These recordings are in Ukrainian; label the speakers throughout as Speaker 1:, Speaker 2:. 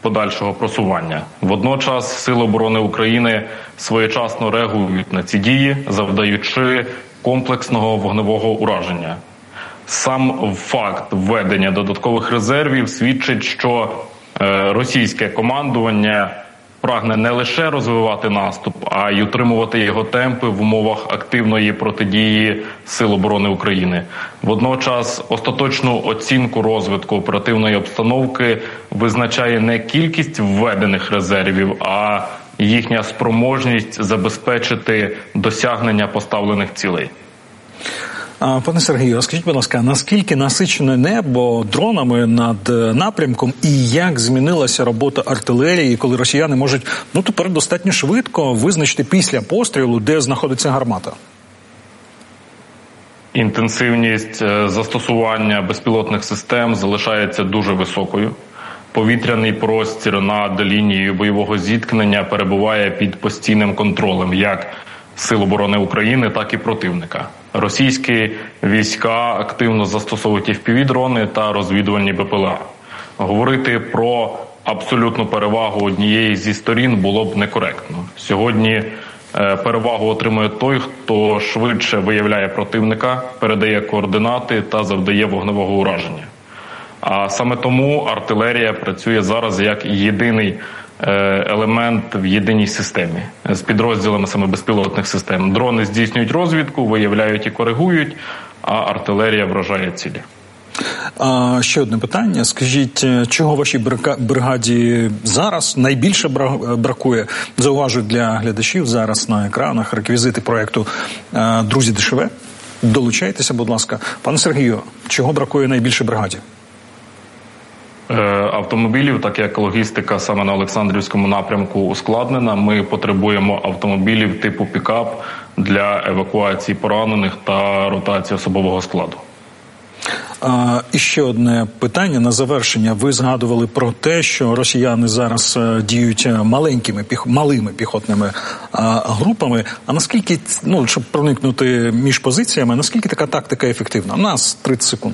Speaker 1: подальшого просування. Водночас Сили оборони України своєчасно реагують на ці дії, завдаючи комплексного вогневого ураження. Сам факт введення додаткових резервів свідчить, що російське командування прагне не лише розвивати наступ, а й утримувати його темпи в умовах активної протидії Сил оборони України. Водночас остаточну оцінку розвитку оперативної обстановки визначає не кількість введених резервів, а їхня спроможність забезпечити досягнення поставлених цілей.
Speaker 2: Пане Сергію, скажіть, будь ласка, наскільки насичене небо дронами над напрямком і як змінилася робота артилерії, коли росіяни можуть, тепер достатньо швидко визначити після пострілу, де знаходиться гармата?
Speaker 1: Інтенсивність застосування безпілотних систем залишається дуже високою. Повітряний простір над лінією бойового зіткнення перебуває під постійним контролем як Сил оборони України, так і противника. Російські війська активно застосовують FPV-дрони та розвідувальні БПЛА. Говорити про абсолютну перевагу однієї зі сторін було б некоректно. Сьогодні перевагу отримує той, хто швидше виявляє противника, передає координати та завдає вогневого ураження. А саме тому артилерія працює зараз як єдиний елемент в єдиній системі з підрозділами саме безпілотних систем. Дрони здійснюють розвідку, виявляють і коригують, а артилерія вражає цілі.
Speaker 2: Ще одне питання. Скажіть, чого вашій бригаді зараз найбільше бракує? Зауважу для глядачів зараз на екранах реквізити проєкту «Друзі ДШВ». Долучайтеся, будь ласка. Пане Сергію, чого бракує найбільше бригаді?
Speaker 1: Автомобілів, так як логістика саме на Олександрівському напрямку ускладнена, ми потребуємо автомобілів типу пікап для евакуації поранених та ротації особового складу.
Speaker 2: І ще одне питання на завершення. Ви згадували про те, що росіяни зараз діють малими піхотними групами. А наскільки, щоб проникнути між позиціями, наскільки така тактика ефективна? У нас 30 секунд.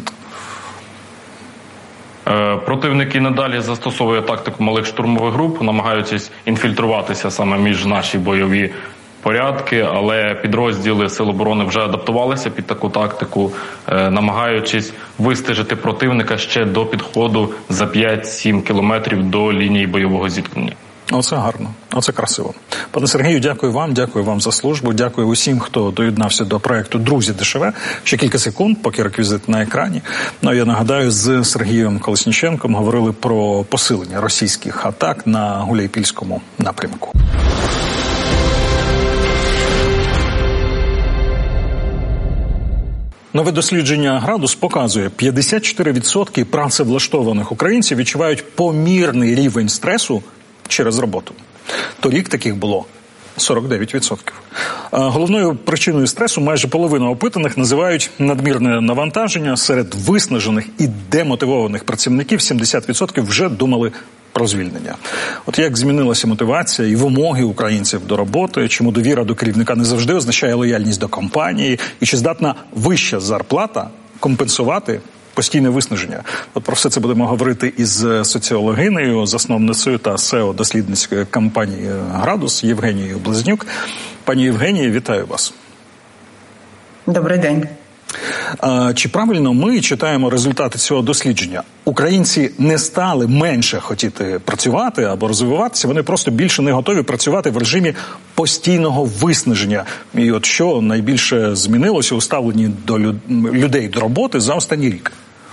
Speaker 1: Противники надалі застосовує тактику малих штурмових груп, намагаючись інфільтруватися саме між наші бойові порядки, але підрозділи Сил оборони вже адаптувалися під таку тактику, намагаючись вистежити противника ще до підходу за 5-7 кілометрів до лінії бойового зіткнення.
Speaker 2: Оце гарно, оце красиво. Пане Сергію, дякую вам за службу, дякую усім, хто доєднався до проєкту «Друзі ДШВ». Ще кілька секунд, поки реквізит на екрані. Я нагадаю, з Сергієм Колесніченком говорили про посилення російських атак на Гуляйпільському напрямку. Нове дослідження «Градус» показує, 54% працевлаштованих українців відчувають помірний рівень стресу через роботу. Торік таких було 49%. Головною причиною стресу майже половина опитаних називають надмірне навантаження. Серед виснажених і демотивованих працівників 70% вже думали про звільнення. От як змінилася мотивація і вимоги українців до роботи, чому довіра до керівника не завжди означає лояльність до компанії, і чи здатна вища зарплата компенсувати постійне виснаження. От про все це будемо говорити із соціологинею, засновницею та СЕО-дослідницької компанії «Градус» Євгенією Близнюк. Пані Євгенія, вітаю вас.
Speaker 3: Добрий день.
Speaker 2: Чи правильно ми читаємо результати цього дослідження? Українці не стали менше хотіти працювати або розвиватися, вони просто більше не готові працювати в режимі постійного виснаження. І от що найбільше змінилося у ставленні до людей до роботи за останній рік?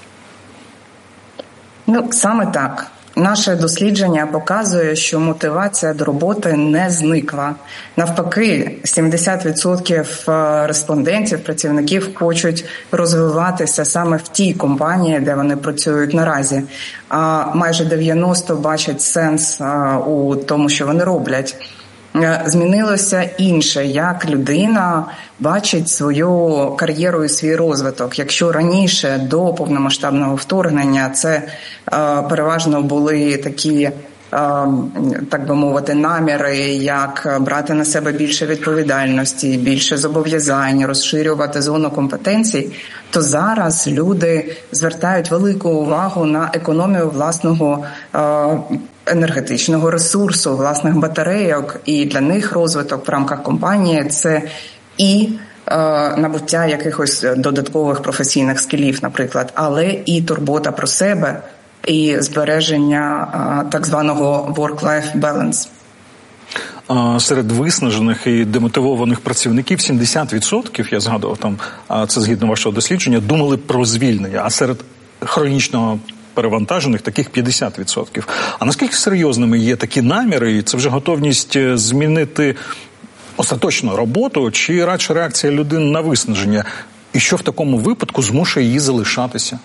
Speaker 3: Саме так. Наше дослідження показує, що мотивація до роботи не зникла. Навпаки, 70% респондентів, працівників хочуть розвиватися саме в тій компанії, де вони працюють наразі. А майже 90% бачать сенс у тому, що вони роблять. Змінилося інше, як людина бачить свою кар'єру і свій розвиток. Якщо раніше, до повномасштабного вторгнення, це переважно були такі, так би мовити, наміри, як брати на себе більше відповідальності, більше зобов'язань, розширювати зону компетенцій, то зараз люди звертають велику увагу на економію власного енергетичного ресурсу, власних батарейок, і для них розвиток в рамках компанії – це і набуття якихось додаткових професійних скілів, наприклад, але і турбота про себе, і збереження так званого work-life balance.
Speaker 2: Серед виснажених і демотивованих працівників 70%, я згадував там, це згідно вашого дослідження, думали про звільнення, а серед хронічно перевантажених таких 50%. А наскільки серйозними є такі наміри, і це вже готовність змінити остаточно роботу, чи радше реакція людини на виснаження? І що в такому випадку змушує її залишатися?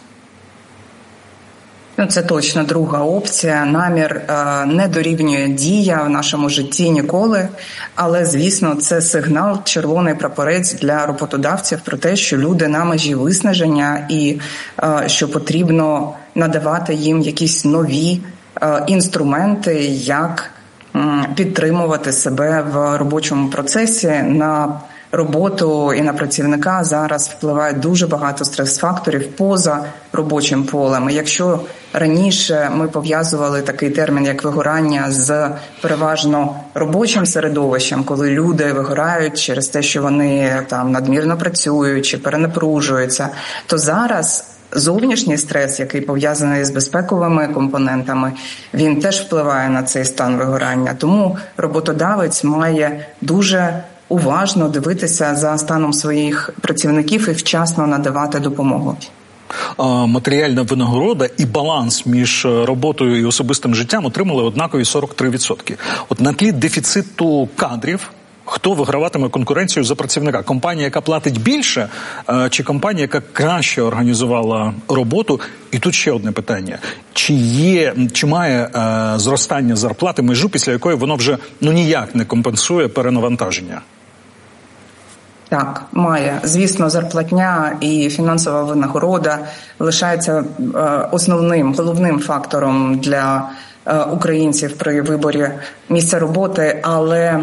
Speaker 3: Це точно друга опція. Намір не дорівнює дія в нашому житті ніколи, але, звісно, це сигнал, червоний прапорець для роботодавців про те, що люди на межі виснаження і що потрібно надавати їм якісь нові інструменти, як підтримувати себе в робочому процесі. На роботу і на працівника зараз впливає дуже багато стрес-факторів поза робочим полем. І якщо раніше ми пов'язували такий термін, як вигорання, з переважно робочим середовищем, коли люди вигорають через те, що вони там надмірно працюють чи перенапружуються, то зараз зовнішній стрес, який пов'язаний з безпековими компонентами, він теж впливає на цей стан вигорання. Тому роботодавець має дуже уважно дивитися за станом своїх працівників і вчасно надавати допомогу.
Speaker 2: Матеріальна винагорода і баланс між роботою і особистим життям отримали однакові 43%. От на тлі дефіциту кадрів, хто виграватиме конкуренцію за працівника? Компанія, яка платить більше, чи компанія, яка краще організувала роботу? І тут ще одне питання. Чи має зростання зарплати межу, після якої воно вже ніяк не компенсує перенавантаження?
Speaker 3: Так, має. Звісно, зарплатня і фінансова винагорода лишаються головним фактором для українців при виборі місця роботи, але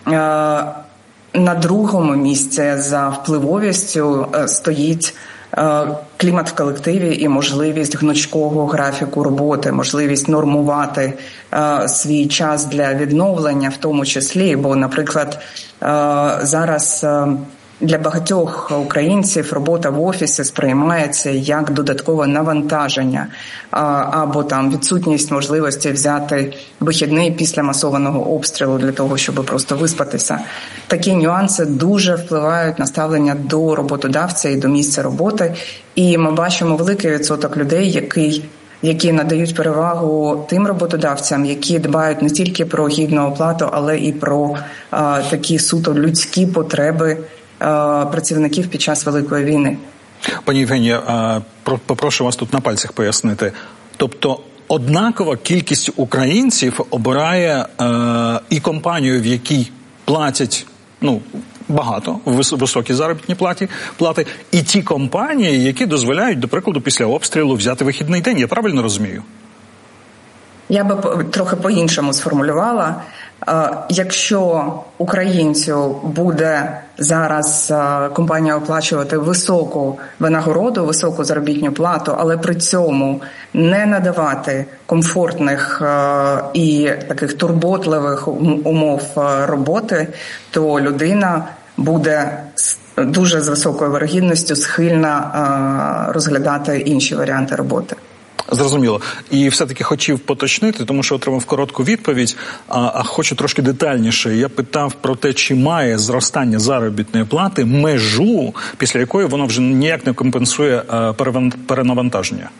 Speaker 3: на другому місці за впливовістю стоїть клімат в колективі і можливість гнучкого графіку роботи, можливість нормувати свій час для відновлення в тому числі, бо, наприклад, зараз для багатьох українців робота в офісі сприймається як додаткове навантаження або там відсутність можливості взяти вихідний після масованого обстрілу для того, щоб просто виспатися. Такі нюанси дуже впливають на ставлення до роботодавця і до місця роботи. І ми бачимо великий відсоток людей, які надають перевагу тим роботодавцям, які дбають не тільки про гідну оплату, але і про такі суто людські потреби працівників під час Великої війни.
Speaker 2: Пані Євгенія, попрошу вас тут на пальцях пояснити. Тобто однакова кількість українців обирає і компанію, в якій платять багато, високі заробітні плати, і ті компанії, які дозволяють, до прикладу, після обстрілу взяти вихідний день. Я правильно розумію?
Speaker 3: Я би трохи по-іншому сформулювала. Якщо українцю буде зараз компанія оплачувати високу винагороду, високу заробітну плату, але при цьому не надавати комфортних і таких турботливих умов роботи, то людина буде дуже з високою вирогідністю схильна розглядати інші варіанти роботи.
Speaker 2: Зрозуміло. І все-таки хотів поточнити, тому що отримав коротку відповідь, а хочу трошки детальніше. Я питав про те, чи має зростання заробітної плати межу, після якої воно вже ніяк не компенсує перенавантаження.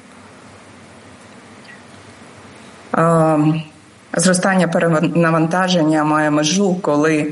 Speaker 3: Зростання перенавантаження має межу, коли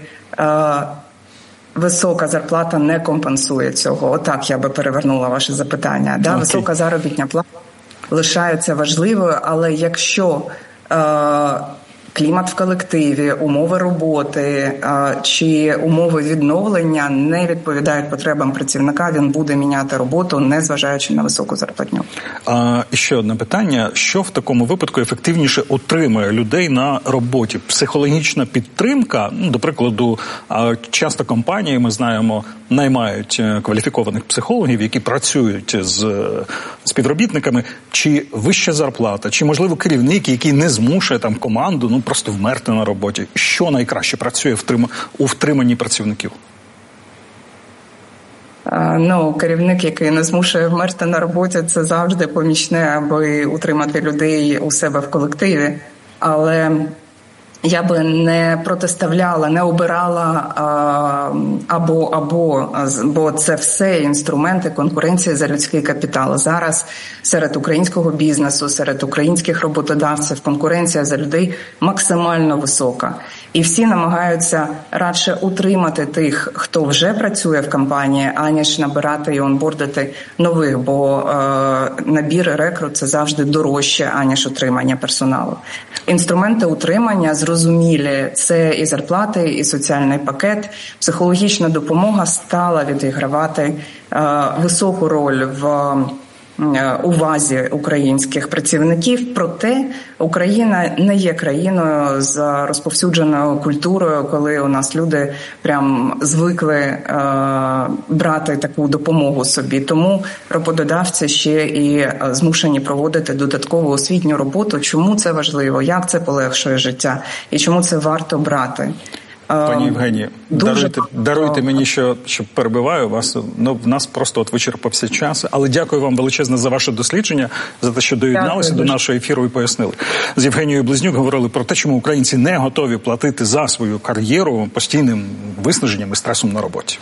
Speaker 3: висока зарплата не компенсує цього. Отак я би перевернула ваше запитання. Да? Висока заробітна плата лишається важливою, але якщо клімат в колективі, умови роботи чи умови відновлення не відповідають потребам працівника, він буде міняти роботу, незважаючи на високу зарплатню.
Speaker 2: І ще одне питання. Що в такому випадку ефективніше утримує людей на роботі? Психологічна підтримка, до прикладу, часто компанії, ми знаємо, наймають кваліфікованих психологів, які працюють з співробітниками, чи вища зарплата, чи, можливо, керівник, який не змушує там команду просто вмерти на роботі. Що найкраще працює у втриманні працівників?
Speaker 3: Керівник, який не змушує вмерти на роботі, це завжди помічне, аби утримати людей у себе в колективі. Але я би не протиставляла, не обирала або, бо це все інструменти конкуренції за людський капітал. Зараз серед українського бізнесу, серед українських роботодавців конкуренція за людей максимально висока. І всі намагаються радше утримати тих, хто вже працює в компанії, аніж набирати і онбордити нових, бо набір і рекрут – це завжди дорожче, аніж утримання персоналу. Інструменти утримання зрозумілі. Це і зарплати, і соціальний пакет. Психологічна допомога стала відігравати високу роль в увазі українських працівників. Проте Україна не є країною з розповсюдженою культурою, коли у нас люди прям звикли брати таку допомогу собі. Тому роботодавці ще і змушені проводити додаткову освітню роботу. Чому це важливо, як це полегшує життя і чому це варто брати.
Speaker 2: Пані Євгенії, даруйте мені, що перебиваю вас. В нас просто вичерпався час. Але дякую вам величезне за ваше дослідження, за те, що доєдналися до нашого ефіру і пояснили. З Євгенією Близнюк говорили про те, чому українці не готові платити за свою кар'єру постійним виснаженням і стресом на роботі.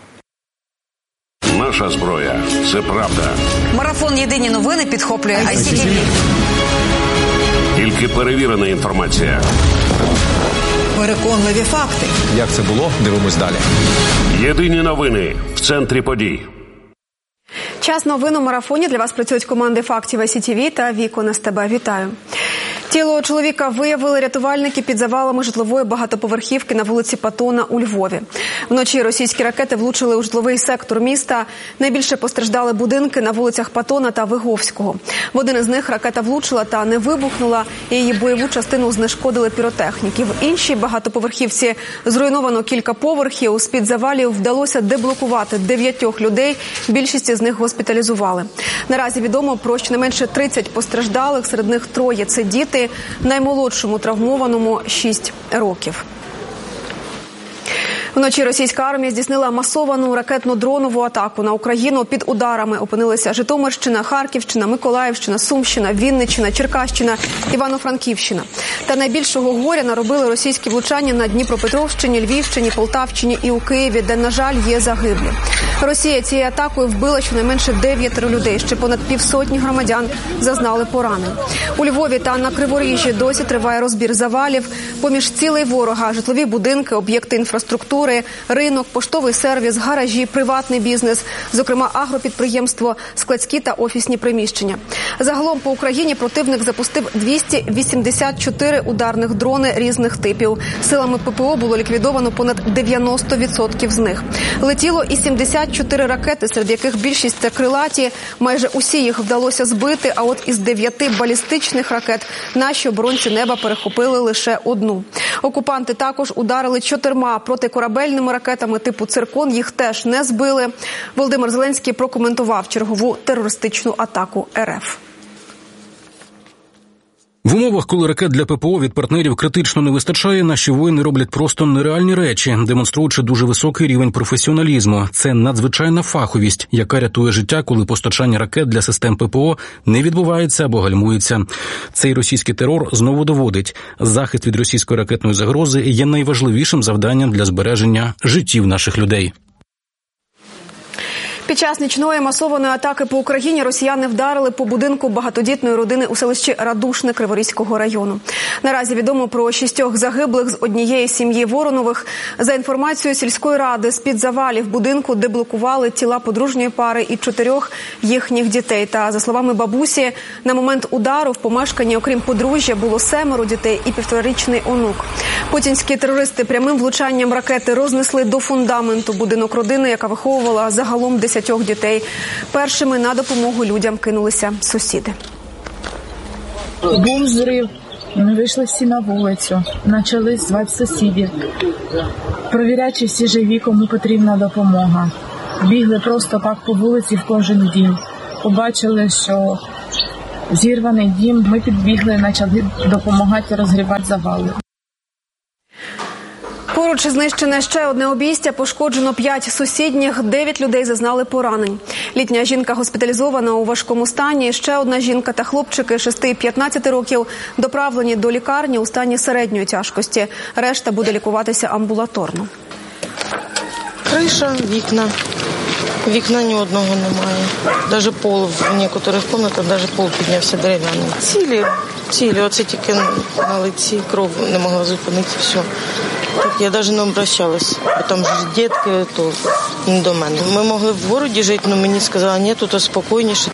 Speaker 4: Наша зброя – це правда.
Speaker 5: Марафон «Єдині новини» підхоплює ICTV.
Speaker 4: Тільки перевірена інформація.
Speaker 5: Переконливі факти.
Speaker 6: Як це було? Дивимось далі.
Speaker 4: Єдині новини в центрі подій.
Speaker 7: Час новин у марафоні. Для вас працюють команди фактів ICTV та Вікон СТБ. Вітаю. Тіло чоловіка виявили рятувальники під завалами житлової багатоповерхівки на вулиці Патона у Львові. Вночі російські ракети влучили у житловий сектор міста. Найбільше постраждали будинки на вулицях Патона та Виговського. В один із них ракета влучила та не вибухнула, і її бойову частину знешкодили піротехніки. В іншій багатоповерхівці зруйновано кілька поверхів. З-під завалів вдалося деблокувати 9 людей. Більшість із них госпіталізували. Наразі відомо про щонайменше 30 постраждалих, серед них 3 – це діти. Наймолодшому травмованому 6 років. Вночі російська армія здійснила масовану ракетно-дронову атаку на Україну. Під ударами опинилися Житомирщина, Харківщина, Миколаївщина, Сумщина, Вінниччина, Черкащина, Івано-Франківщина. Та найбільшого горя наробили російські влучання на Дніпропетровщині, Львівщині, Полтавщині і у Києві, де, на жаль, є загиблі. Росія цією атакою вбила щонайменше 9 людей. Ще понад 50 громадян зазнали поранень. У Львові та на Криворіжжі досі триває розбір завалів. Поміж цілей ворога – житлові будинки, об'єкти інфраструктури, ринок, поштовий сервіс, гаражі, приватний бізнес, зокрема агропідприємство, складські та офісні приміщення. Загалом по Україні противник запустив 284 ударних дрони різних типів. Силами ППО було ліквідовано понад 90% з них. Летіло і 74 ракети, серед яких більшість – це крилаті. Майже усі їх вдалося збити, а от із 9 балістичних ракет наші оборонці неба перехопили лише 1. Окупанти також ударили 4 протикорабельними ракетами типу «Циркон», їх теж не збили. Володимир Зеленський прокоментував чергову терористичну атаку РФ.
Speaker 8: В умовах, коли ракет для ППО від партнерів критично не вистачає, наші воїни роблять просто нереальні речі, демонструючи дуже високий рівень професіоналізму. Це надзвичайна фаховість, яка рятує життя, коли постачання ракет для систем ППО не відбувається або гальмується. Цей російський терор знову доводить, захист від російської ракетної загрози є найважливішим завданням для збереження життів наших людей.
Speaker 7: Під час нічної масованої атаки по Україні росіяни вдарили по будинку багатодітної родини у селищі Радушне Криворізького району. Наразі відомо про 6 загиблих з однієї сім'ї Воронових. За інформацією сільської ради, з-під завалів будинку деблокували тіла подружньої пари і 4 їхніх дітей. Та, за словами бабусі, на момент удару в помешканні, окрім подружжя, було 7 дітей і 1,5-річний онук. Путінські терористи прямим влучанням ракети рознесли до фундаменту будинок родини, яка виховувала загалом 10 дітей. Першими на допомогу людям кинулися сусіди.
Speaker 9: Бум, взрив. Ми вийшли всі на вулицю, почали звати сусідів, провіряти, чи всі живі, кому потрібна допомога. Бігли просто так по вулиці в кожен дім. Побачили, що зірваний дім, ми підбігли, почали допомагати розгрібати завали.
Speaker 7: Поруч знищене ще одне обійстя, пошкоджено 5 сусідніх, 9 людей зазнали поранень. Літня жінка госпіталізована у важкому стані, ще одна жінка та хлопчики 6 і 15 років доправлені до лікарні у стані середньої тяжкості. Решта буде лікуватися амбулаторно.
Speaker 10: Криша, вікна. Вікна ні одного немає. Навіть пол в деяких кімнатах, навіть пол піднявся дерев'яний. Цілі, оце тільки на лиці кров не могла зупинити, все. Так я навіть не обращалась, бо там ж дітки, то не до мене. Ми могли в городі жити, але мені сказали, ні, тут спокійніше.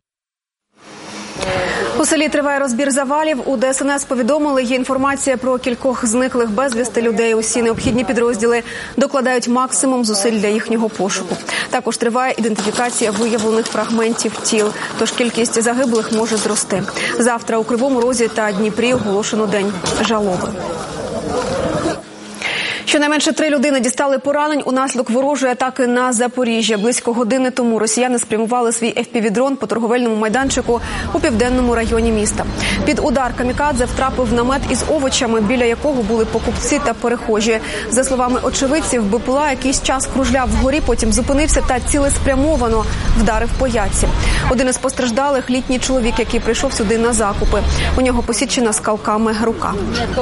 Speaker 7: У селі триває розбір завалів. У ДСНС повідомили, є інформація про кількох зниклих безвісти людей. Усі необхідні підрозділи докладають максимум зусиль для їхнього пошуку. Також триває ідентифікація виявлених фрагментів тіл, тож кількість загиблих може зрости. Завтра у Кривому Розі та Дніпрі оголошено день жалоби. Щонайменше 3 людини дістали поранень унаслідок ворожої атаки на Запоріжжя. Близько години тому росіяни спрямували свій FPV-дрон по торговельному майданчику у південному районі міста. Під удар камікадзе втрапив намет із овочами, біля якого були покупці та перехожі. За словами очевидців, БПЛА якийсь час кружляв вгорі, потім зупинився та цілеспрямовано вдарив по ятці. Один із постраждалих – літній чоловік, який прийшов сюди на закупи. У нього посічена скалками рука.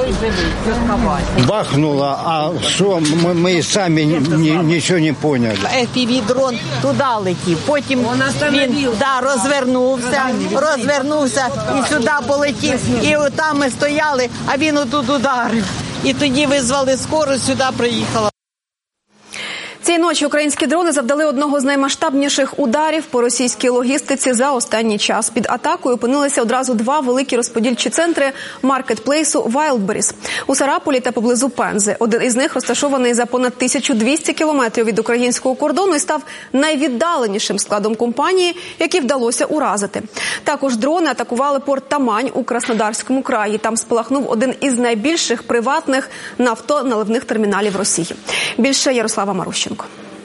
Speaker 11: Бахнула, а що, ми самі нічого не поняли.
Speaker 12: FPV-дрон туди летів, потім він розвернувся і сюди полетів. І там ми стояли, а він отут ударив. І тоді визвали скору, сюди приїхала.
Speaker 7: Цієї ночі українські дрони завдали одного з наймасштабніших ударів по російській логістиці за останній час. Під атакою опинилися одразу 2 великі розподільчі центри маркетплейсу Wildberries у Сарапулі та поблизу Пензи. Один із них розташований за понад 1200 кілометрів від українського кордону і став найвіддаленішим складом компанії, який вдалося уразити. Також дрони атакували порт Тамань у Краснодарському краї. Там спалахнув один із найбільших приватних нафтоналивних терміналів Росії. Більше Ярослава Марущенко.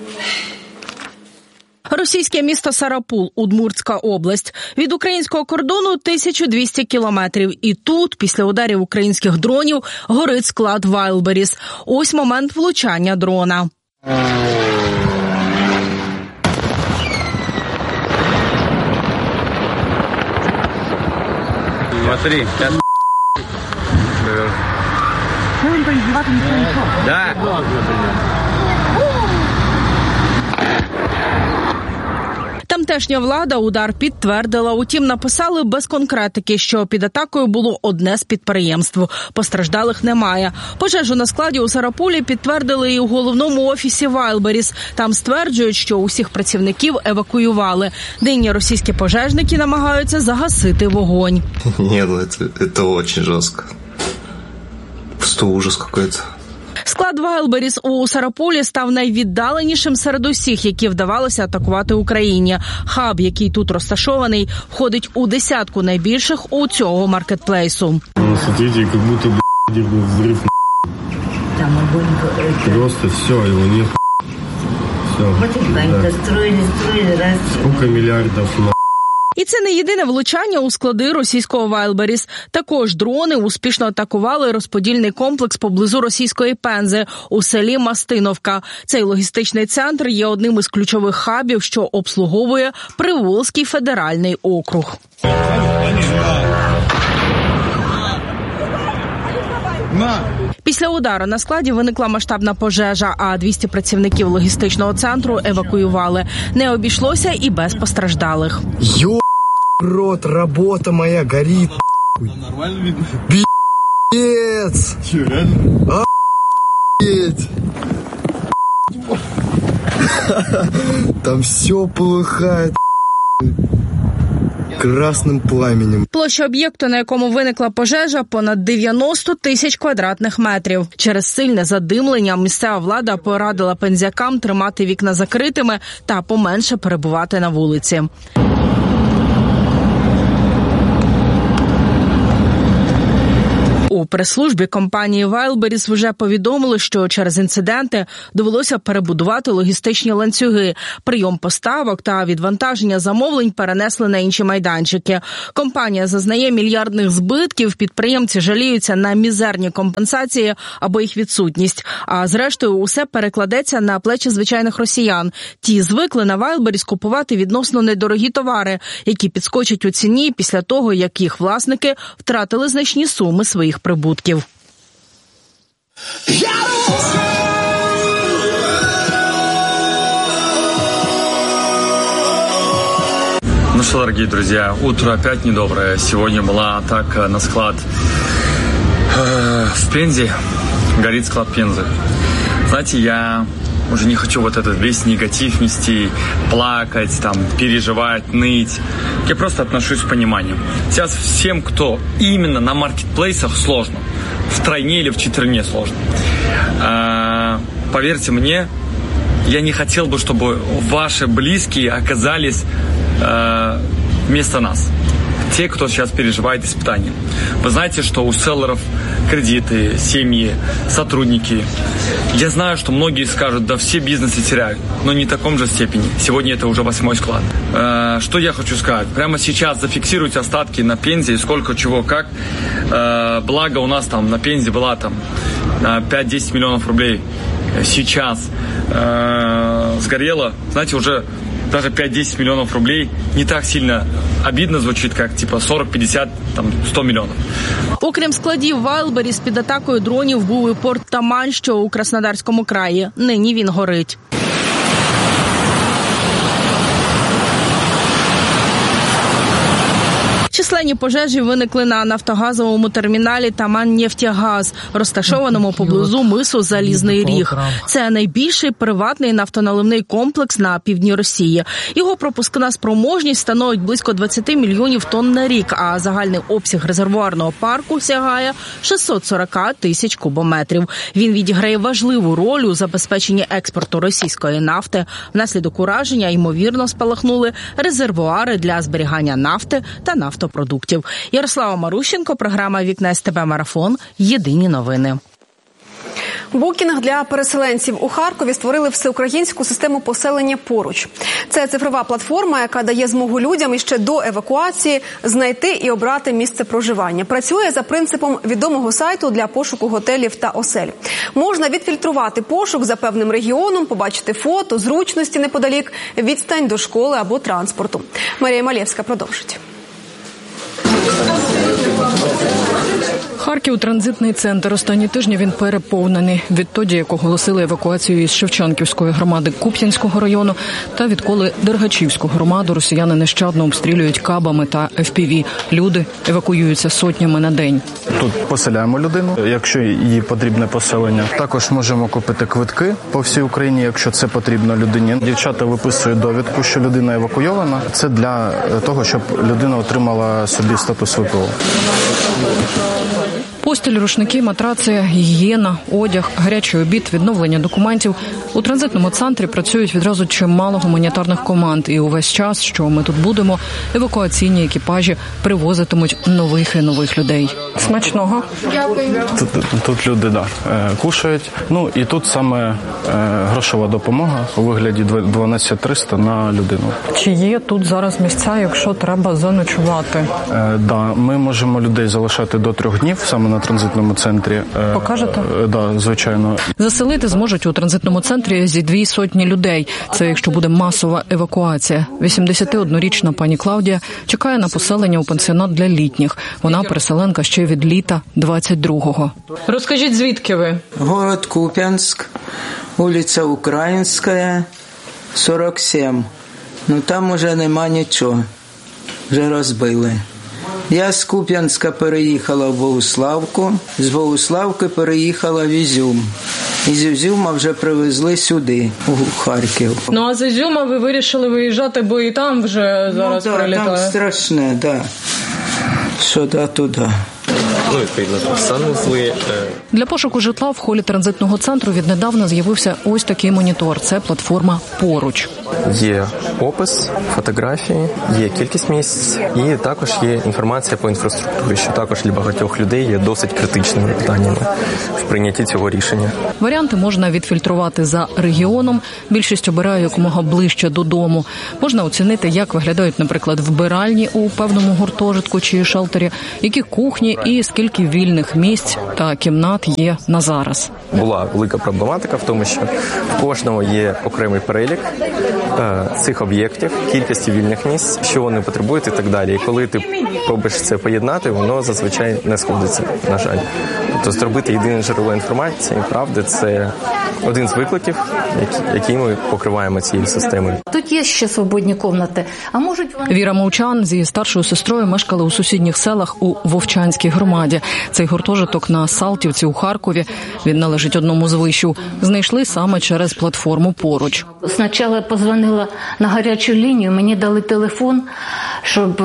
Speaker 13: Російське місто Сарапул, Удмуртська область. Від українського кордону 1200 кілометрів. І тут, після ударів українських дронів, горить склад Wildberries. Ось момент влучання дрона.
Speaker 14: Смотри, сейчас да.
Speaker 13: Тамтешня влада удар підтвердила, утім написали без конкретики, що під атакою було одне з підприємств. Постраждалих немає. Пожежу на складі у Сарапулі підтвердили і у головному офісі Wildberries. Там стверджують, що усіх працівників евакуювали. Нині російські пожежники намагаються загасити вогонь.
Speaker 15: Ні, це дуже жорстко. Просто ужас якийсь.
Speaker 13: Склад Wildberries у Сарапулі став найвіддаленішим серед усіх, які вдавалося атакувати Україні. Хаб, який тут розташований, входить у 10 найбільших у цього маркетплейсу.
Speaker 16: Смотрите, як будто був взрив. Просто все, його нет. Все. Сколько мільярдів на...
Speaker 13: І це не єдине влучання у склади російського Wildberries. Також дрони успішно атакували розподільний комплекс поблизу російської Пензи у селі Мастиновка. Цей логістичний центр є одним із ключових хабів, що обслуговує Приволзький федеральний округ. Після удару на складі виникла масштабна пожежа, а 200 працівників логістичного центру евакуювали. Не обійшлося і без постраждалих.
Speaker 17: Рот, робота моя горит. Пи***ц. Охуеть. Там все полыхает красним пламенем.
Speaker 13: Площа об'єкту, на якому виникла пожежа, понад 90 тисяч квадратних метрів. Через сильне задимлення місцева влада порадила пензякам тримати вікна закритими та поменше перебувати на вулиці. У прес-службі компанії Wildberries вже повідомили, що через інциденти довелося перебудувати логістичні ланцюги. Прийом поставок та відвантаження замовлень перенесли на інші майданчики. Компанія зазнає мільярдних збитків, підприємці жаліються на мізерні компенсації або їх відсутність. А зрештою усе перекладеться на плечі звичайних росіян. Ті звикли на Wildberries купувати відносно недорогі товари, які підскочать у ціні після того, як їх власники втратили значні суми своїх прибутків.
Speaker 14: Ну что, дорогие друзья, утро опять недоброе. Сегодня была атака на склад в Пензе. Горит склад Пензы. Знаете, я уже не хочу вот этот весь негатив нести, плакать, там, переживать, ныть. Я просто отношусь с пониманием. Сейчас всем, кто именно на маркетплейсах, сложно. Втройне или вчетверне сложно. Поверьте мне, я не хотел бы, чтобы ваши близкие оказались вместо нас. Те, кто сейчас переживает испытания. Вы знаете, что у селлеров кредиты, семьи, сотрудники. Я знаю, что многие скажут, да все бизнесы теряют, но не в таком же степени. Сегодня это уже 8-й склад. Что я хочу сказать? Прямо сейчас зафиксируйте остатки на Пензе, сколько, чего, как. Благо у нас там на Пензе была там 5-10 миллионов рублей. Сейчас сгорело, знаете, уже даже 5-10 миллионов рублей не так сильно обидно звучит, как типа 40, 50, там, 100 миллионов.
Speaker 13: Окрім складів Wildberries, під атакою дронів був і порт Тамань, що у Краснодарському краї. Нині він горить. Численні пожежі виникли на нафтогазовому терміналі «Тамань-Нефтегаз», розташованому поблизу мису Залізний Ріг. Це найбільший приватний нафтоналивний комплекс на півдні Росії. Його пропускна спроможність становить близько 20 мільйонів тонн на рік, а загальний обсяг резервуарного парку сягає 640 тисяч кубометрів. Він відіграє важливу роль у забезпеченні експорту російської нафти. Внаслідок ураження, ймовірно, спалахнули резервуари для зберігання нафти та нафтопродуктів. Ярослава Марущенко, програма «Вікна СТБ Марафон». Єдині новини.
Speaker 7: Букінг для переселенців у Харкові створили всеукраїнську систему поселення поруч. Це цифрова платформа, яка дає змогу людям іще до евакуації знайти і обрати місце проживання. Працює за принципом відомого сайту для пошуку готелів та осель. Можна відфільтрувати пошук за певним регіоном, побачити фото, зручності неподалік, відстань до школи або транспорту. Марія Малєвська продовжить.
Speaker 18: Харків – транзитний центр. Останні тижні він переповнений. Відтоді, як оголосили евакуацію із Шевченківської громади Куп'янського району, та відколи Дергачівську громаду росіяни нещадно обстрілюють кабами та FPV. Люди евакуюються сотнями на день.
Speaker 19: Тут поселяємо людину, якщо їй потрібне поселення. Також можемо купити квитки по всій Україні, якщо це потрібно людині. Дівчата виписують довідку, що людина евакуйована. Це для того, щоб людина отримала собі статус ВПО.
Speaker 18: Постіль, рушники, матраци, гігієна, одяг, гарячий обід, відновлення документів. У транзитному центрі працюють відразу чимало гуманітарних команд. І увесь час, що ми тут будемо, евакуаційні екіпажі привозитимуть нових і нових людей.
Speaker 19: Смачного. Дякую. Тут люди, кушають. Ну і тут саме грошова допомога у вигляді 12 300 на людину.
Speaker 18: Чи є тут зараз місця, якщо треба заночувати?
Speaker 19: Ми можемо людей залишати до 3 днів, саме на транзитному центрі.
Speaker 18: Покажете?
Speaker 19: Да, звичайно.
Speaker 18: Заселити зможуть у транзитному центрі зі 200 людей. Це якщо буде масова евакуація. 81-річна пані Клавдія чекає на поселення у пансіонат для літніх. Вона переселенка ще від літа 22-го. Розкажіть, звідки ви?
Speaker 20: Город Куп'янськ, вулиця Українська, 47. Ну там уже нема нічого. Вже розбили. Я з Куп'янська переїхала в Богуславку, з Богуславки переїхала в Ізюм. Із Ізюма вже привезли сюди, у Харків.
Speaker 18: Ну а з Ізюма ви вирішили виїжджати, бо і там вже зараз прилітає?
Speaker 20: Там страшне, так. Сюди-туди.
Speaker 6: відповідно, санвузли.
Speaker 18: Для пошуку житла в холі транзитного центру віднедавна з'явився ось такий монітор. Це платформа «Поруч».
Speaker 6: Є опис, фотографії, є кількість місць і також є інформація по інфраструктурі, що також для багатьох людей є досить критичними питаннями в прийнятті цього рішення.
Speaker 18: Варіанти можна відфільтрувати за регіоном. Більшість обирає якомога ближче додому. Можна оцінити, як виглядають, наприклад, вбиральні у певному гуртожитку чи шелтері, які кухні і скільки вільних місць та кімнат є на зараз.
Speaker 6: Була велика проблематика в тому, що в кожного є окремий перелік цих об'єктів, кількості вільних місць, що вони потребують і так далі. І коли ти пробуєш це поєднати, воно зазвичай не сходиться, на жаль. Тобто зробити єдине джерело інформації, правди, це один з викликів, які ми покриваємо цією системою.
Speaker 21: Тут є ще свободні кімнати, а можуть вони...
Speaker 18: Віра Мовчан зі старшою сестрою мешкали у сусідніх селах у Вовчанській громаді. Цей гуртожиток на Салтівці у Харкові, він належить одному з вишів, знайшли саме через платформу «Поруч».
Speaker 21: Спочатку я позвонила на гарячу лінію, мені дали телефон, щоб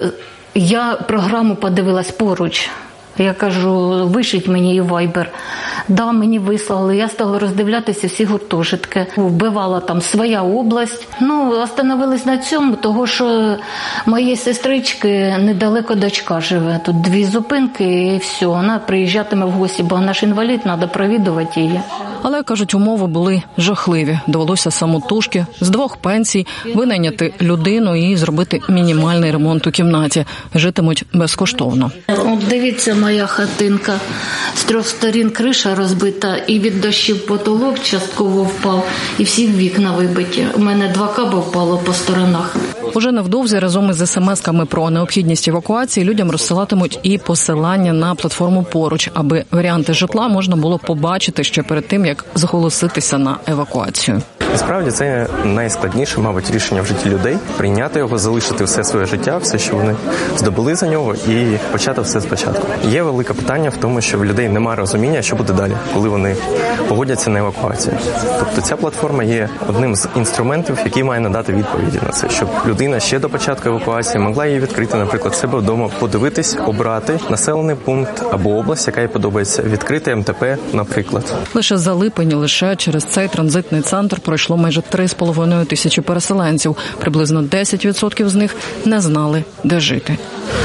Speaker 21: я програму подивилась «Поруч». Я кажу, вишліть мені і вайбер. Да, мені вислали. Я стала роздивлятися всі гуртожитки. Вбивала там своя область. Остановились на цьому, того що моєї сестрички недалеко дочка живе. Тут 2 зупинки і все. Вона приїжджатиме в гості, бо вона ж інвалід, треба провідувати її.
Speaker 18: Але, кажуть, умови були жахливі. Довелося самотужки з 2 пенсій винайняти людину і зробити мінімальний ремонт у кімнаті. Житимуть безкоштовно.
Speaker 21: От дивіться, моя хатинка. З 3 сторін криша розбита, і від дощів потолок частково впав, і всі вікна вибиті. У мене 2 каби впало по сторонах.
Speaker 18: Уже невдовзі разом із смс-ками про необхідність евакуації людям розсилатимуть і посилання на платформу «Поруч», аби варіанти житла можна було побачити ще перед тим, як зголоситися на евакуацію.
Speaker 6: Насправді це найскладніше, мабуть, рішення в житті людей – прийняти його, залишити все своє життя, все, що вони здобули за нього, і почати все спочатку. Є велике питання в тому, що в людей немає розуміння, що буде далі, коли вони погодяться на евакуацію. Тобто ця платформа є одним з інструментів, який має надати відповіді на це, щоб людина ще до початку евакуації могла її відкрити, наприклад, себе вдома, подивитись, обрати населений пункт або область, яка їй подобається, відкрити МТП, наприклад.
Speaker 18: Лише за липень, лише через цей транзитний центр пройшло майже 3,5 тисячі переселенців. Приблизно 10% з них не знали, де жити.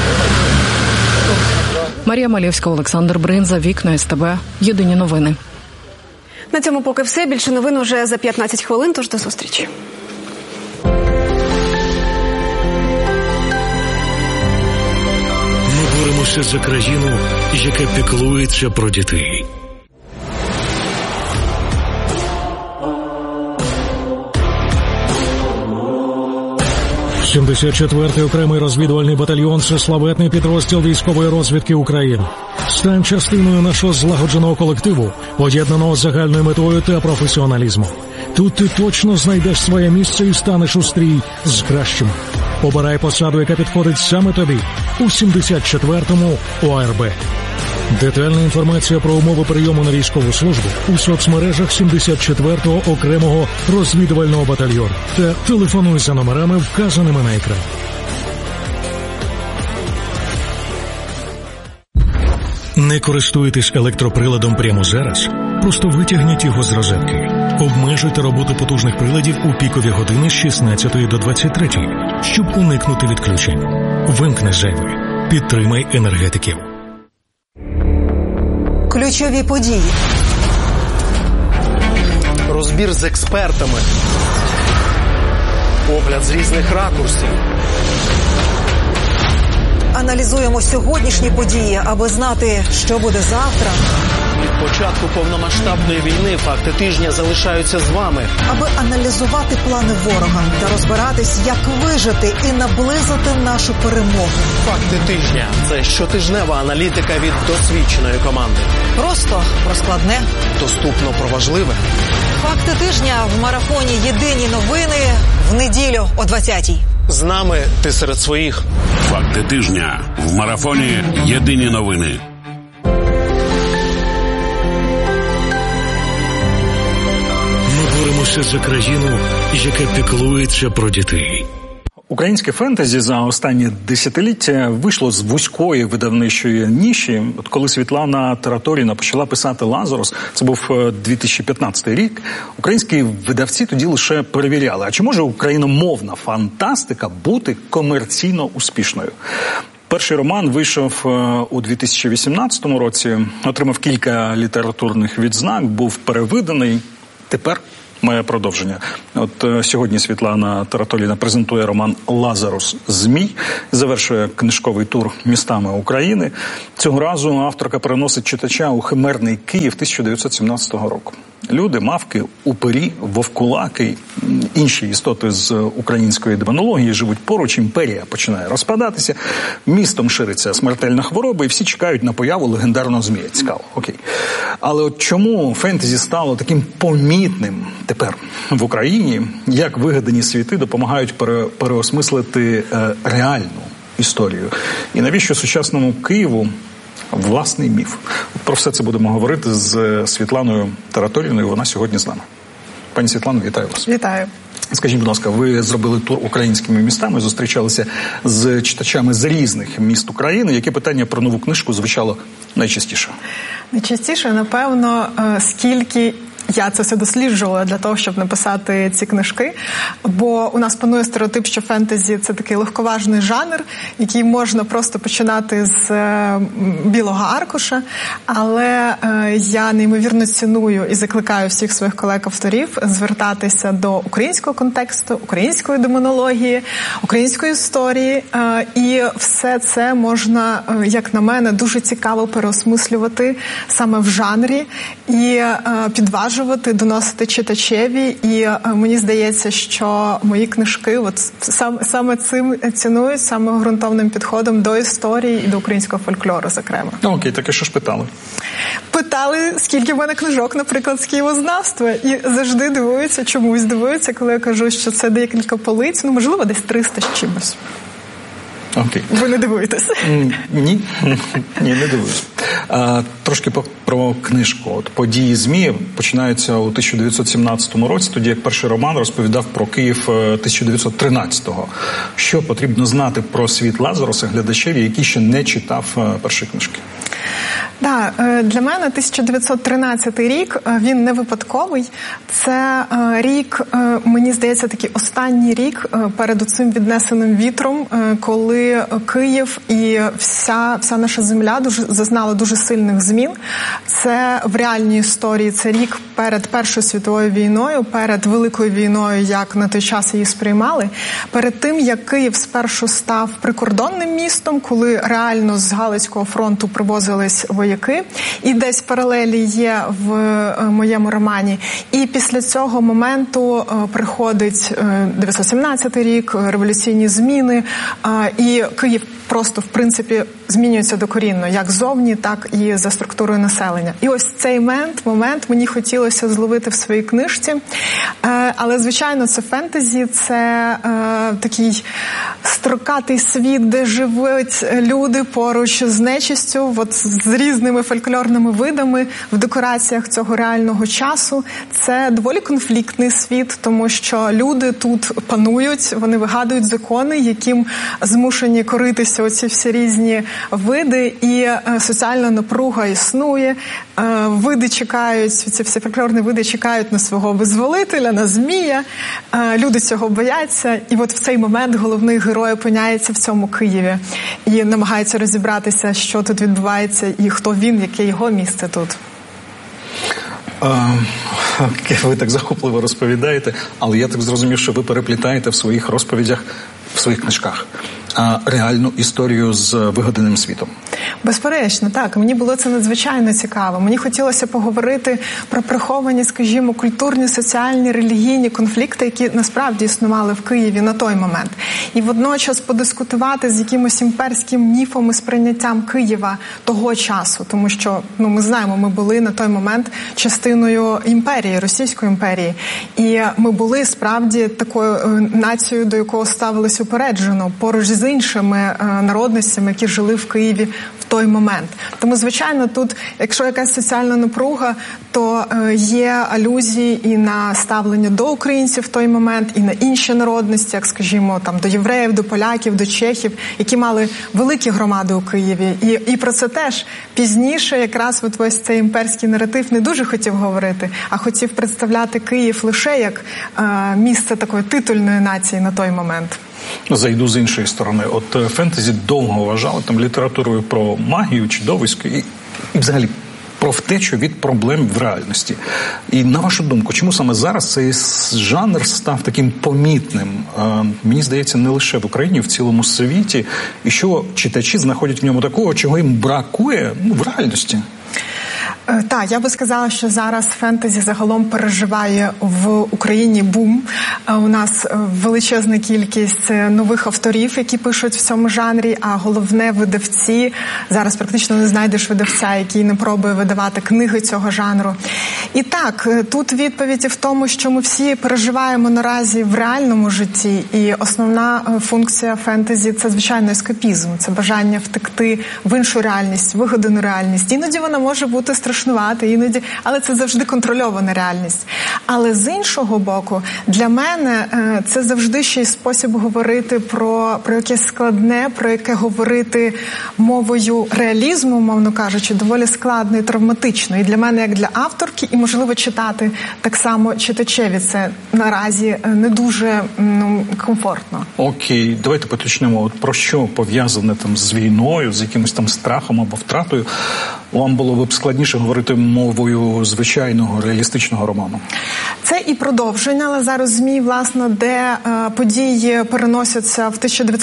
Speaker 18: Марія Малєвська, Олександр Бринза, Вікна СТБ. Єдині новини.
Speaker 7: На цьому поки все. Більше новин уже за 15 хвилин, тож до зустрічі.
Speaker 22: Ми боремося за країну, яка піклується про дітей. – 74-й окремий розвідувальний батальйон – це славетний підрозділ військової розвідки України. Стань частиною нашого злагодженого колективу, поєднаного з загальною метою та професіоналізмом. Тут ти точно знайдеш своє місце і станеш у стрій з кращими. Обирай посаду, яка підходить саме тобі у 74-му ОРБ. Детальна інформація про умови прийому на військову службу у соцмережах 74-го окремого розвідувального батальйону та телефонуй за номерами, вказаними на екрані. Не користуєтесь електроприладом прямо зараз? Просто витягніть його з розетки. Обмежуйте роботу потужних приладів у пікові години з 16 до 23, щоб уникнути відключень. Вимкни зайве. Підтримай енергетиків.
Speaker 5: Ключові події.
Speaker 23: Розбір з експертами. Погляд з різних ракурсів.
Speaker 5: Аналізуємо сьогоднішні події, аби знати, що буде завтра.
Speaker 23: Від початку повномасштабної війни факти тижня залишаються з вами.
Speaker 5: Аби аналізувати плани ворога та розбиратись, як вижити і наблизити нашу перемогу.
Speaker 23: Факти тижня – це щотижнева аналітика від досвідченої команди.
Speaker 5: Просто про складне.
Speaker 23: Доступно про важливе.
Speaker 5: Факти тижня в марафоні «Єдині новини» в неділю о 20-й.
Speaker 23: З нами ти серед своїх.
Speaker 4: Факти тижня в марафоні «Єдині новини».
Speaker 22: Ми боремося за країну, яка піклується про дітей.
Speaker 1: Українське фентезі за останні десятиліття вийшло з вузької видавничої ніші. От коли Світлана Тараторіна почала писати «Лазарус», це був 2015 рік, українські видавці тоді лише перевіряли, а чи може україномовна фантастика бути комерційно успішною. Перший роман вийшов у 2018 році, отримав кілька літературних відзнак, був перевиданий, тепер має продовження. От сьогодні Світлана Тараторіна презентує роман «Лазарус. Змій», завершує книжковий тур містами України. Цього разу авторка переносить читача у химерний Київ 1917 року. Люди, мавки, упирі, вовкулаки, інші істоти з української демонології живуть поруч, імперія починає розпадатися, містом шириться смертельна хвороба, і всі чекають на появу легендарного змія. Цікаво, окей. Але от чому фентезі стало таким помітним тепер в Україні, як вигадані світи допомагають переосмислити реальну історію? І навіщо сучасному Києву власний міф? Про все це будемо говорити з Світланою Тараторіною, вона сьогодні з нами. Пані Світлано, вітаю вас.
Speaker 5: Вітаю.
Speaker 1: Скажіть, будь ласка, ви зробили тур українськими містами, зустрічалися з читачами з різних міст України. Яке питання про нову книжку звучало найчастіше?
Speaker 2: Найчастіше, напевно, скільки я це все досліджувала для того, щоб написати ці книжки, бо у нас панує стереотип, що фентезі – це такий легковажний жанр, який можна просто починати з білого аркуша, але я неймовірно ціную і закликаю всіх своїх колег-авторів звертатися до українського контексту, української демонології, української історії, і все це можна, як на мене, дуже цікаво переосмислювати саме в жанрі і підважувати, доносити читачеві, і мені здається, що мої книжки саме цим цінують, саме ґрунтовним підходом до історії і до українського фольклору, зокрема.
Speaker 1: Окей, так і що ж питали?
Speaker 2: Питали, скільки в мене книжок, наприклад, з києвознавства, і завжди дивуються, чомусь дивуються, коли я кажу, що це декілька полиць, можливо, десь 300 з чимось.
Speaker 1: Окей.
Speaker 2: Ви не дивуєтесь?
Speaker 1: Ні, не дивуюсь. Трошки про книжку. От «Події Змії» починаються у 1917 році, тоді як перший роман розповідав про Київ 1913-го. Що потрібно знати про світ Лазаруса глядачеві, який ще не читав перші книжки?
Speaker 2: Так, для мене 1913 рік, він не випадковий. Це рік, мені здається, такий останній рік перед цим віднесеним вітром, коли Київ і вся наша земля зазнала дуже сильних змін. Це в реальній історії, це рік перед Першою світовою війною, перед Великою війною, як на той час її сприймали. Перед тим, як Київ спершу став прикордонним містом, коли реально з Галицького фронту привозились вояки, і десь паралелі є в моєму романі. І після цього моменту приходить 917 рік, революційні зміни, і Київ просто, в принципі, змінюється докорінно, як зовні, так і за структурою населення. І ось цей момент мені хотілося зловити в своїй книжці. Але, звичайно, це фентезі, це такий строкатий світ, де живуть люди поруч з нечистю, з різними фольклорними видами в декораціях цього реального часу. Це доволі конфліктний світ, тому що люди тут панують, вони вигадують закони, яким змушені коритися оці всі різні види, і соціальна напруга існує. Види чекають, ці всі фольклорні види чекають на свого визволителя, на змія. Люди цього бояться. І от в цей момент головний герой опиняється в цьому Києві і намагається розібратися, що тут відбувається і хто він, яке його місце тут.
Speaker 1: Ви так захопливо розповідаєте, але я так зрозумів, що ви переплітаєте в своїх розповідях, в своїх книжках реальну історію з вигаданим світом.
Speaker 2: Безперечно, так. Мені було це надзвичайно цікаво. Мені хотілося поговорити про приховані, скажімо, культурні, соціальні, релігійні конфлікти, які насправді існували в Києві на той момент. І водночас подискутувати з якимось імперським міфом і сприйняттям Києва того часу. Тому що, ми знаємо, ми були на той момент частиною імперії, Російської імперії. І ми були, справді, такою нацією, до якого ставились упереджено, поруч з іншими народностями, які жили в Києві в той момент. Тому, звичайно, тут, якщо якась соціальна напруга, то є алюзії і на ставлення до українців в той момент, і на інші народності, як, скажімо, там, до євреїв, до поляків, до чехів, які мали великі громади у Києві. І про це теж пізніше якраз от ось цей імперський наратив не дуже хотів говорити, а хотів представляти Київ лише як місце такої титульної нації на той момент.
Speaker 1: Зайду з іншої сторони. От фентезі довго вважали там літературою про магію, чудовисько і взагалі про втечу від проблем в реальності. І на вашу думку, чому саме зараз цей жанр став таким помітним? Мені здається, не лише в Україні, в цілому світі. І що читачі знаходять в ньому такого, чого їм бракує в реальності?
Speaker 2: Так, я би сказала, що зараз фентезі загалом переживає в Україні бум. У нас величезна кількість нових авторів, які пишуть в цьому жанрі, а головне видавці. Зараз практично не знайдеш видавця, який не пробує видавати книги цього жанру. І так, тут відповідь в тому, що ми всі переживаємо наразі в реальному житті, і основна функція фентезі – це, звичайно, ескапізм, це бажання втекти в іншу реальність, вигадану реальність. Іноді вона може бути страшнувати, іноді, але це завжди контрольована реальність. Але з іншого боку, для мене це завжди ще й спосіб говорити про якесь складне, про яке говорити мовою реалізму, мовно кажучи, доволі складно і травматично. І для мене, як для авторки, і, можливо, читати так само читачеві, це наразі не дуже комфортно.
Speaker 1: Окей, давайте поточнемо. От про що пов'язане там з війною, з якимось там страхом або втратою? Вам було б складніше говорити мовою звичайного реалістичного роману?
Speaker 2: Це і продовження, але зараз ЗМІ, власне, де події переносяться в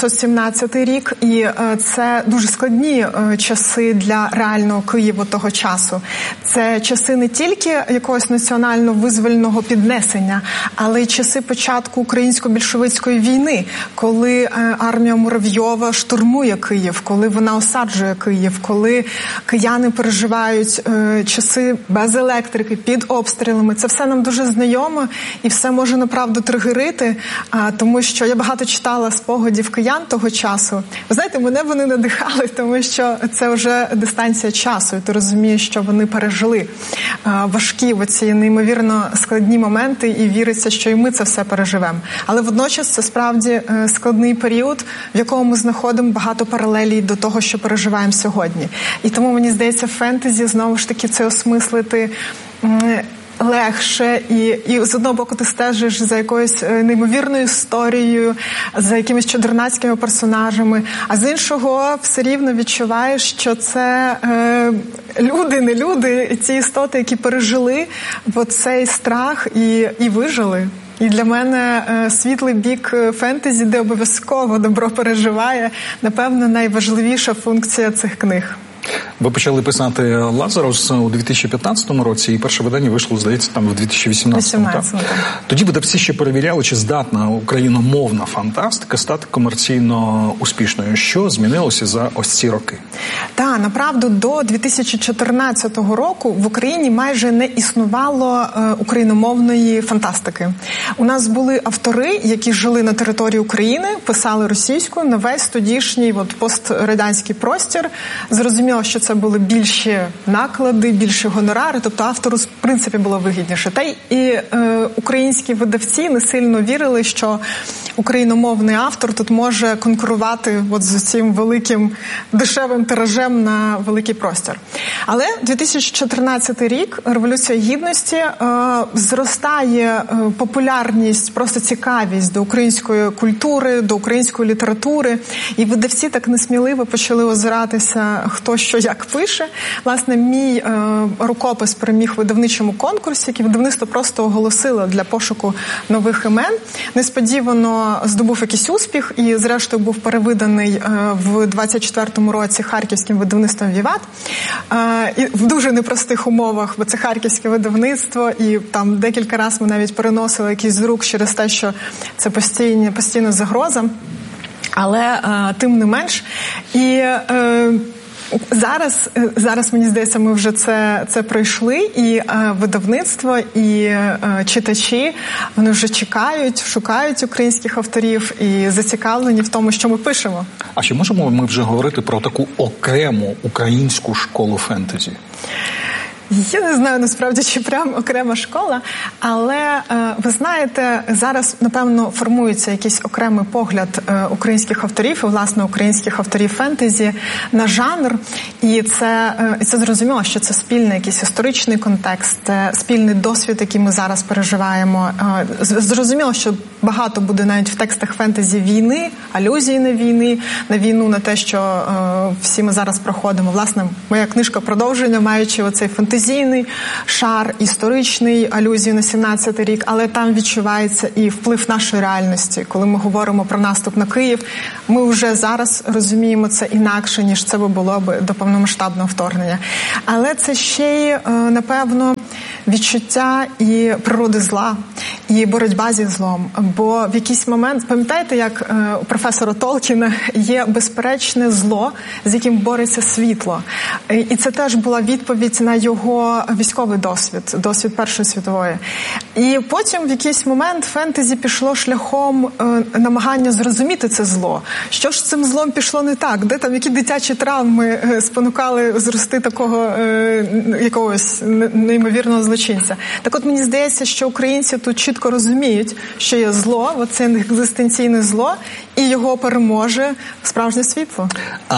Speaker 2: 1917 рік, і це дуже складні часи для реального Києва того часу. Це часи не тільки якогось національно-визвольного піднесення, але й часи початку українсько-більшовицької війни, коли армія Муравйова штурмує Київ, коли вона осаджує Київ, коли кияни переживають часи без електрики, під обстрілами. Це все нам дуже знайомо і все може, направду, тригерити, тому що я багато читала спогадів киян того часу. Ви знаєте, мене вони надихали, тому що це вже дистанція часу, і ти розумієш, що вони пережили важкі оці неймовірно складні моменти, і віриться, що і ми це все переживемо. Але водночас це справді складний період, в якому ми знаходимо багато паралелій до того, що переживаємо сьогодні. І тому, мені здається, фентезі, знову ж таки, це осмислити легше, і з одного боку ти стежиш за якоюсь неймовірною історією, за якимись чудернацькими персонажами, а з іншого все рівно відчуваєш, що це люди, не люди, ці істоти, які пережили цей страх і вижили. І для мене світлий бік фентезі, де обов'язково добро переживає, напевно, найважливіша функція цих книг.
Speaker 1: Ви почали писати «Лазарус» у 2015 році, і перше видання вийшло, здається, там в 2018. Тоді видавці ще перевіряли, чи здатна україномовна фантастика стати комерційно успішною. Що змінилося за ось ці роки?
Speaker 2: Так, направду, до 2014 року в Україні майже не існувало україномовної фантастики. У нас були автори, які жили на території України, писали російською на весь тодішній пострадянський простір. Зрозуміло, що це були більші наклади, більші гонорари, тобто автору, в принципі, було вигідніше. Та й українські видавці не сильно вірили, що україномовний автор тут може конкурувати з цим великим дешевим тиражем на великий простір. Але 2014 рік, Революція Гідності, зростає популярність, просто цікавість до української культури, до української літератури, і видавці так несміливо почали озиратися, хто що як пише. Власне, мій рукопис переміг в видавничому конкурсі, який видавництво просто оголосило для пошуку нових імен. Несподівано здобув якийсь успіх і, зрештою, був перевиданий в 24-му році харківським видавництвом «Віват». І в дуже непростих умовах, бо це харківське видавництво, і там декілька разів ми навіть переносили якийсь друк через те, що це постійна загроза. Але тим не менш. І Зараз, мені здається, ми вже це пройшли, і видавництво, і читачі, вони вже чекають, шукають українських авторів і зацікавлені в тому, що ми пишемо.
Speaker 1: А чи можемо ми вже говорити про таку окрему українську школу фентезі?
Speaker 2: Я не знаю, насправді, чи прям окрема школа, але, ви знаєте, зараз, напевно, формується якийсь окремий погляд українських авторів, і, власне, українських авторів фентезі на жанр, і це зрозуміло, що це спільний якийсь історичний контекст, це спільний досвід, який ми зараз переживаємо. Зрозуміло, що багато буде навіть в текстах фентезі війни, алюзії на війну, на те, що всі ми зараз проходимо. Власне, моя книжка продовження, маючи оцей фентезійний шар, історичний, алюзію на 17-й рік, але там відчувається і вплив нашої реальності. Коли ми говоримо про наступ на Київ, ми вже зараз розуміємо це інакше, ніж це було б до повномасштабного вторгнення. Але це ще й, напевно, відчуття і природи зла, і боротьба зі злом. Бо в якийсь момент, пам'ятаєте, як у професора Толкіна є безперечне зло, з яким бореться світло. І це теж була відповідь на його військовий досвід Першої світової. І потім в якийсь момент фентезі пішло шляхом намагання зрозуміти це зло. Що ж з цим злом пішло не так? Де там, які дитячі травми спонукали зрости такого якогось неймовірного злочинця? Так от мені здається, що українці тут чітко розуміють, що є зло, оце екзистенційне зло, і його переможе справжнє світло.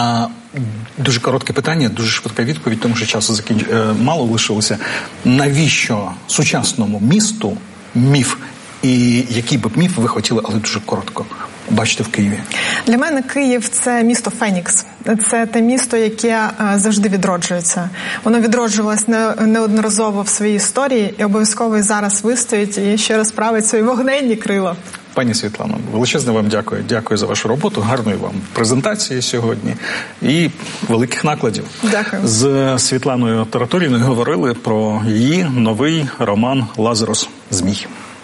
Speaker 1: Дуже коротке питання, дуже швидка відповідь, тому що часу мало лишилося. Навіщо сучасному місту міф? І який би міф ви хотіли, але дуже коротко, бачите в Києві?
Speaker 2: Для мене Київ – це місто Фенікс. Це те місто, яке завжди відроджується. Воно відроджувалось неодноразово в своїй історії і обов'язково і зараз вистоїть і ще раз править свої вогненні крила.
Speaker 1: Пані Світлано, величезне вам дякую. Дякую за вашу роботу, гарної вам презентації сьогодні і великих накладів.
Speaker 2: Дякую.
Speaker 1: З Світланою Тараторіною говорили про її новий роман «Лазарос. Змій».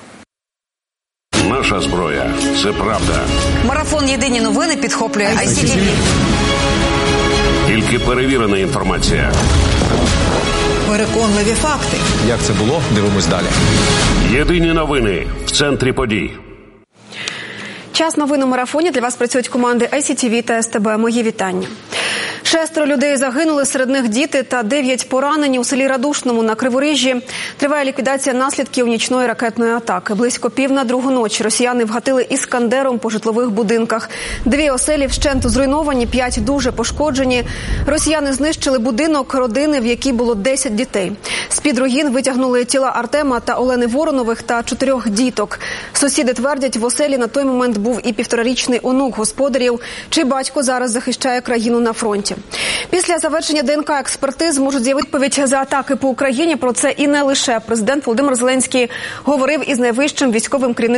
Speaker 4: Наша зброя – це правда.
Speaker 3: Марафон «Єдині новини» підхоплює ICTV.
Speaker 4: Тільки перевірена інформація.
Speaker 5: Переконливі факти.
Speaker 8: Як це було? Дивимось далі.
Speaker 4: Єдині новини в центрі подій.
Speaker 7: Час новин у марафоні. Для вас працюють команди ICTV та СТБ. Мої вітання. 6 людей загинули, серед них діти, та 9 поранені у селі Радушному на Криворіжжі. Триває ліквідація наслідків нічної ракетної атаки. Близько 1:30 ночі росіяни вгатили іскандером по житлових будинках. 2 оселі вщент зруйновані, 5 дуже пошкоджені. Росіяни знищили будинок родини, в якій було 10 дітей. З-під руїн витягнули тіла Артема та Олени Воронових та 4 діток. Сусіди твердять, в оселі на той момент був і 1,5-річний онук господарів, чий батько зараз захищає країну на фронті. Після завершення ДНК-експертиз можуть з'явити відповідь за атаки по Україні. Про це і не лише. Президент Володимир Зеленський говорив із найвищим військовим керівництвом